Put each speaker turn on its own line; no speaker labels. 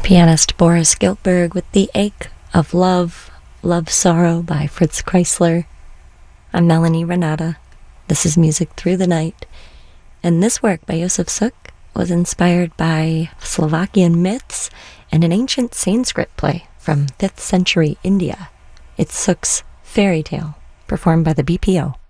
Pianist Boris Giltberg with The Ache of Love, Love Sorrow by Fritz Kreisler. I'm Melanie Renata. This is Music Through the Night. And this work by Josef Suk was inspired by Slovakian myths and an ancient Sanskrit play from 5th century India. It's Suk's Fairy Tale, performed by the BPO.